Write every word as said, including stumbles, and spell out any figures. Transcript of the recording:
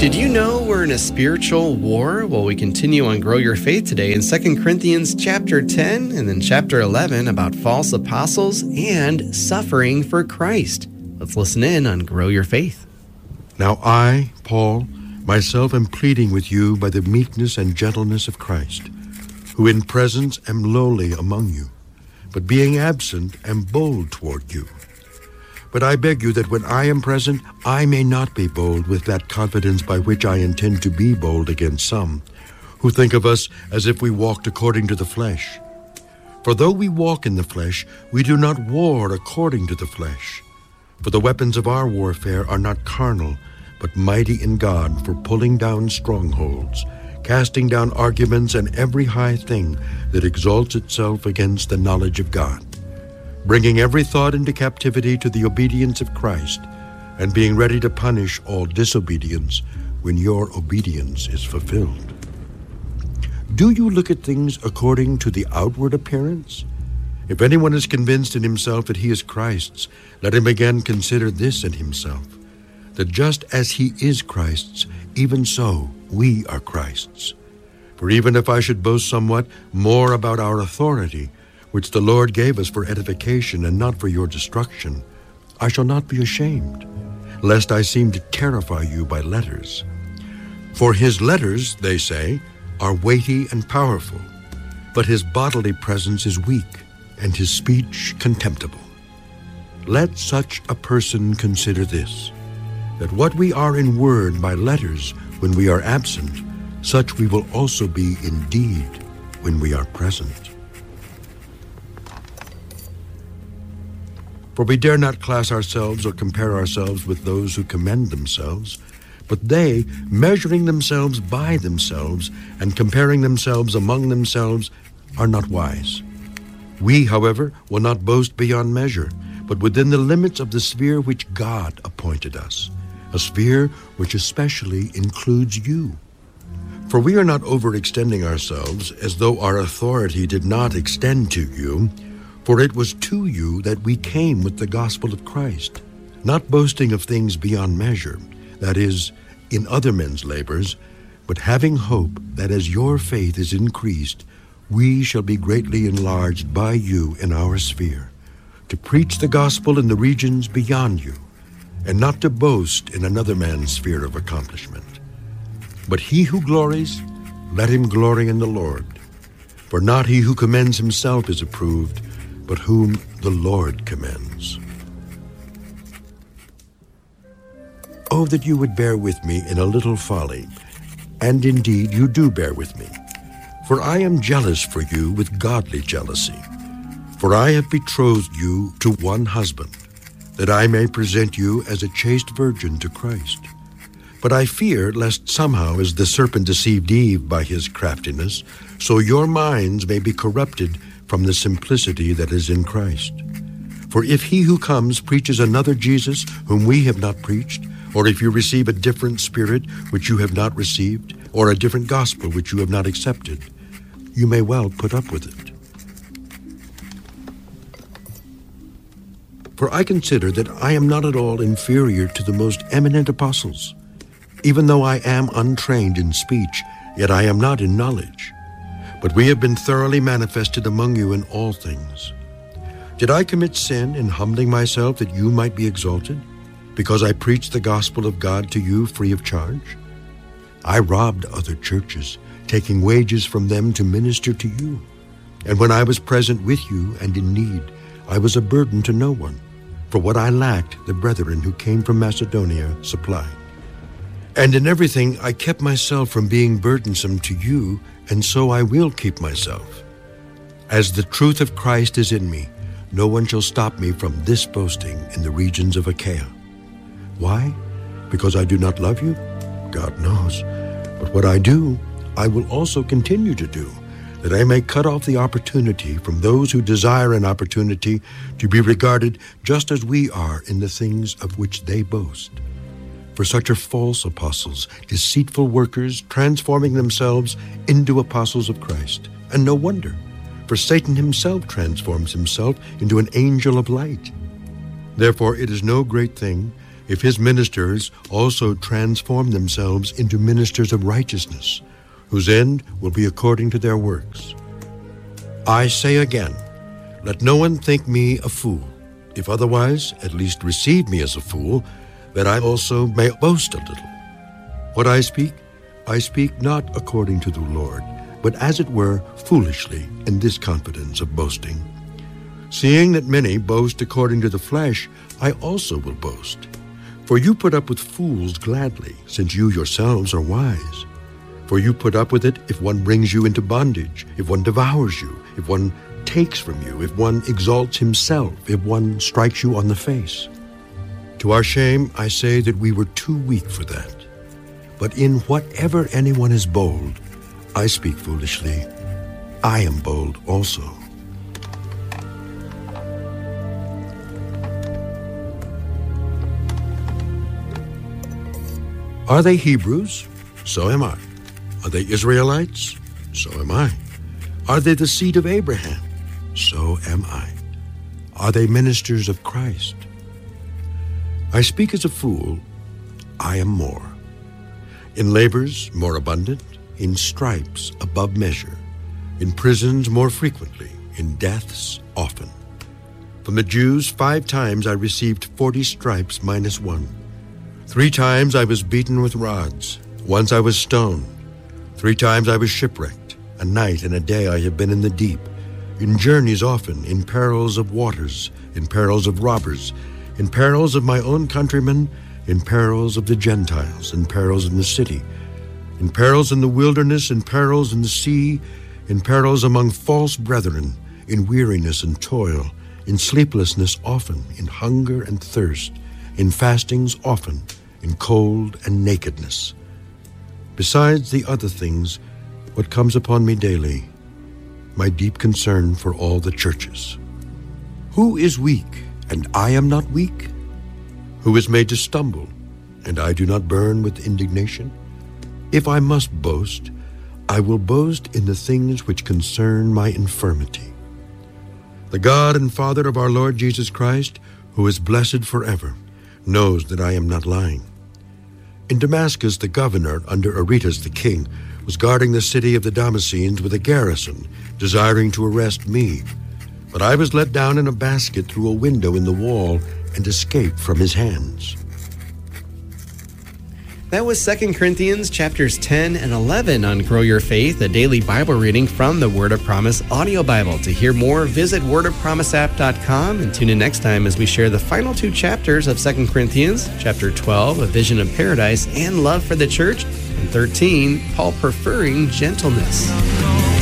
Did you know we're in a spiritual war? Well, we continue on Grow Your Faith today in Second Corinthians chapter ten and then chapter eleven about false apostles and suffering for Christ. Let's listen in on Grow Your Faith. Now I, Paul, myself am pleading with you by the meekness and gentleness of Christ, who in presence am lowly among you, but being absent am bold toward you. But I beg you that when I am present, I may not be bold with that confidence by which I intend to be bold against some, who think of us as if we walked according to the flesh. For though we walk in the flesh, we do not war according to the flesh. For the weapons of our warfare are not carnal, but mighty in God for pulling down strongholds, casting down arguments and every high thing that exalts itself against the knowledge of God, bringing every thought into captivity to the obedience of Christ, and being ready to punish all disobedience when your obedience is fulfilled. Do you look at things according to the outward appearance? If anyone is convinced in himself that he is Christ's, let him again consider this in himself, that just as he is Christ's, even so we are Christ's. For even if I should boast somewhat more about our authority, which the Lord gave us for edification and not for your destruction, I shall not be ashamed, lest I seem to terrify you by letters. For his letters, they say, are weighty and powerful, but his bodily presence is weak, and his speech contemptible. Let such a person consider this, that what we are in word by letters when we are absent, such we will also be in deed when we are present. For we dare not class ourselves or compare ourselves with those who commend themselves, but they, measuring themselves by themselves and comparing themselves among themselves, are not wise. We, however, will not boast beyond measure, but within the limits of the sphere which God appointed us, a sphere which especially includes you. For we are not overextending ourselves as though our authority did not extend to you, for it was to you that we came with the gospel of Christ, not boasting of things beyond measure, that is, in other men's labors, but having hope that as your faith is increased, we shall be greatly enlarged by you in our sphere, to preach the gospel in the regions beyond you, and not to boast in another man's sphere of accomplishment. But he who glories, let him glory in the Lord. For not he who commends himself is approved, but whom the Lord commends. Oh, that you would bear with me in a little folly, and indeed you do bear with me. For I am jealous for you with godly jealousy. For I have betrothed you to one husband, that I may present you as a chaste virgin to Christ. But I fear lest somehow, as the serpent deceived Eve by his craftiness, so your minds may be corrupted from the simplicity that is in Christ. For if he who comes preaches another Jesus whom we have not preached, or if you receive a different spirit which you have not received, or a different gospel which you have not accepted, you may well put up with it. For I consider that I am not at all inferior to the most eminent apostles. Even though I am untrained in speech, yet I am not in knowledge. But we have been thoroughly manifested among you in all things. Did I commit sin in humbling myself that you might be exalted, because I preached the gospel of God to you free of charge? I robbed other churches, taking wages from them to minister to you. And when I was present with you and in need, I was a burden to no one. For what I lacked, the brethren who came from Macedonia supplied. And in everything I kept myself from being burdensome to you, and so I will keep myself. As the truth of Christ is in me, no one shall stop me from this boasting in the regions of Achaia. Why? Because I do not love you? God knows. But what I do, I will also continue to do, that I may cut off the opportunity from those who desire an opportunity to be regarded just as we are in the things of which they boast. For such are false apostles, deceitful workers, transforming themselves into apostles of Christ. And no wonder, for Satan himself transforms himself into an angel of light. Therefore it is no great thing if his ministers also transform themselves into ministers of righteousness, whose end will be according to their works. I say again, let no one think me a fool. If otherwise, at least receive me as a fool, that I also may boast a little. What I speak, I speak not according to the Lord, but as it were foolishly, in this confidence of boasting. Seeing that many boast according to the flesh, I also will boast. For you put up with fools gladly, since you yourselves are wise. For you put up with it if one brings you into bondage, if one devours you, if one takes from you, if one exalts himself, if one strikes you on the face. To our shame, I say that we were too weak for that. But in whatever anyone is bold, I speak foolishly. I am bold also. Are they Hebrews? So am I. Are they Israelites? So am I. Are they the seed of Abraham? So am I. Are they ministers of Christ? I speak as a fool. I am more. In labors more abundant, in stripes above measure, in prisons more frequently, in deaths often. From the Jews five times I received forty stripes minus one. Three times I was beaten with rods. Once I was stoned. Three times I was shipwrecked. A night and a day I have been in the deep, in journeys often, in perils of waters, in perils of robbers, in perils of my own countrymen, in perils of the Gentiles, in perils in the city, in perils in the wilderness, in perils in the sea, in perils among false brethren, in weariness and toil, in sleeplessness often, in hunger and thirst, in fastings often, in cold and nakedness. Besides the other things, what comes upon me daily, my deep concern for all the churches. Who is weak, and I am not weak? Who is made to stumble, and I do not burn with indignation? If I must boast, I will boast in the things which concern my infirmity. The God and Father of our Lord Jesus Christ, who is blessed forever, knows that I am not lying. In Damascus, the governor, under Aretas the king, was guarding the city of the Damascenes with a garrison, desiring to arrest me. But I was let down in a basket through a window in the wall and escaped from his hands. That was Second Corinthians chapters ten and eleven on Grow Your Faith, a daily Bible reading from the Word of Promise audio Bible. To hear more, visit word of promise app dot com and tune in next time as we share the final two chapters of Second Corinthians, chapter twelve, A Vision of Paradise and Love for the Church, and thirteen, Paul preferring gentleness.